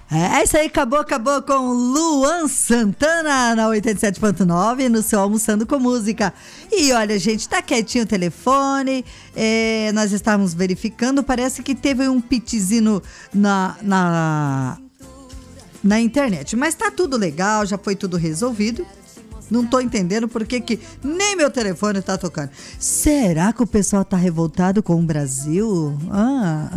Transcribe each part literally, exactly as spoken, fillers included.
É isso aí, acabou, acabou com Luan Santana na oitenta e sete ponto nove, no seu Almoçando com Música. E olha, gente, tá quietinho o telefone, é, nós estávamos verificando, parece que teve um pitizinho na, na, na internet, mas tá tudo legal, já foi tudo resolvido. Não tô entendendo por que que nem meu telefone tá tocando. Será que o pessoal tá revoltado com o Brasil? Ah.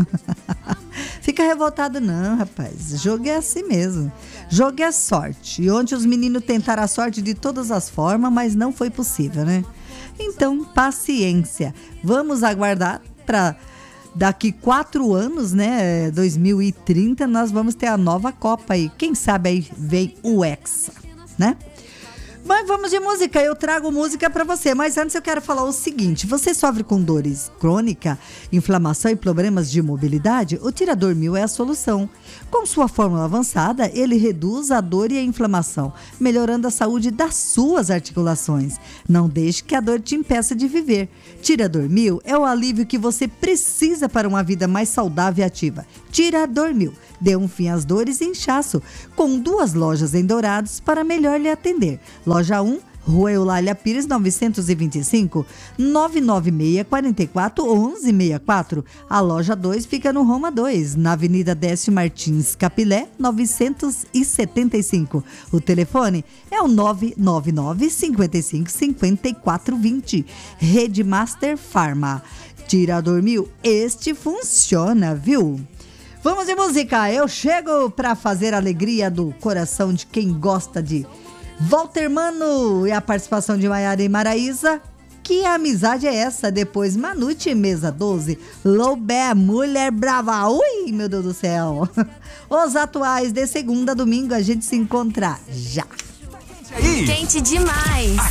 Fica revoltado não, rapaz. Jogo é assim mesmo. Jogo é sorte. E ontem os meninos tentaram a sorte de todas as formas, mas não foi possível, né? Então, paciência. Vamos aguardar para daqui quatro anos, né? dois mil e trinta, nós vamos ter a nova Copa aí. Quem sabe aí vem o Hexa, né? Mas vamos de música, eu trago música pra você, mas antes eu quero falar o seguinte: você sofre com dores crônicas, inflamação e problemas de mobilidade? O Tiradormil é a solução. Com sua fórmula avançada, ele reduz a dor e a inflamação, melhorando a saúde das suas articulações. Não deixe que a dor te impeça de viver. Tiradormil é o alívio que você precisa para uma vida mais saudável e ativa. Tiradormil. Dê um fim às dores e inchaço, com duas lojas em Dourados para melhor lhe atender. Loja um, Rua Eulália Pires, novecentos e vinte e cinco, nove nove seis, quatro quatro, um um seis quatro. A loja dois fica no Roma dois, na Avenida Décio Martins Capilé, novecentos e setenta e cinco. O telefone é o nove nove nove, cinco cinco, cinco quatro dois zero. Rede Master Pharma. Tiradormil, este funciona, viu? Vamos de música, eu chego para fazer a alegria do coração de quem gosta de Walter Mano e a participação de Maiara e Maraísa. Que amizade é essa? Depois Manute, Mesa doze, Loubé, Mulher Brava. Ui, meu Deus do céu. Os atuais de segunda a domingo, a gente se encontra já. Quente demais.